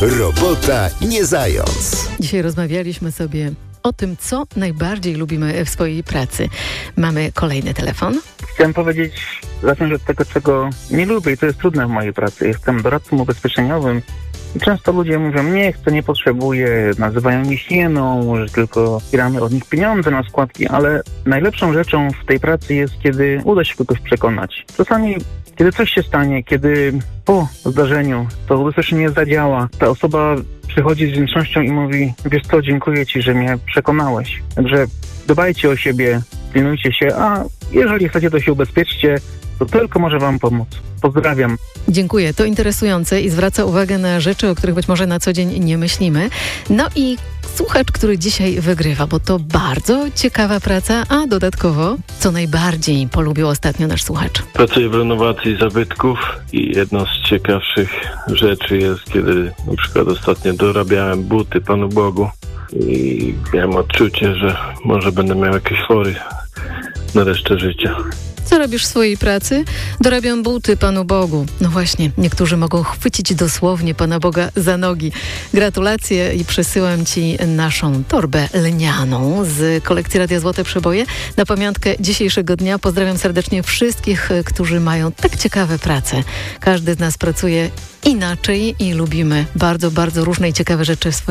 Robota nie zając. Dzisiaj rozmawialiśmy sobie o tym, co najbardziej lubimy w swojej pracy. Mamy kolejny telefon. Chciałem powiedzieć, zacząć od tego, czego nie lubię i to jest trudne w mojej pracy. Jestem doradcą ubezpieczeniowym i często ludzie mówią, nie chcę, nie potrzebuję, nazywają mnie hieną, że tylko zbieramy od nich pieniądze na składki, ale najlepszą rzeczą w tej pracy jest, kiedy uda się kogoś przekonać. Czasami, kiedy coś się stanie, kiedy po zdarzeniu to ubezpieczenie zadziała, ta osoba przychodzi z wdzięcznością i mówi, wiesz co, dziękuję Ci, że mnie przekonałeś. Także dbajcie o siebie, pilnujcie się, a jeżeli chcecie, to się ubezpieczcie, to tylko może Wam pomóc. Pozdrawiam. Dziękuję, to interesujące i zwraca uwagę na rzeczy, o których być może na co dzień nie myślimy. No i słuchacz, który dzisiaj wygrywa, bo to bardzo ciekawa praca, a dodatkowo, co najbardziej polubił ostatnio nasz słuchacz. Pracuję w renowacji zabytków i jedną z ciekawszych rzeczy jest, kiedy na przykład ostatnio dorabiałem buty Panu Bogu i miałem odczucie, że może będę miał jakieś chory na resztę życia. Co robisz w swojej pracy? Dorabiam buty Panu Bogu. No właśnie, niektórzy mogą chwycić dosłownie Pana Boga za nogi. Gratulacje i przesyłam Ci naszą torbę lnianą z kolekcji Radia Złote Przeboje. Na pamiątkę dzisiejszego dnia pozdrawiam serdecznie wszystkich, którzy mają tak ciekawe prace. Każdy z nas pracuje inaczej i lubimy bardzo, bardzo różne i ciekawe rzeczy w swojej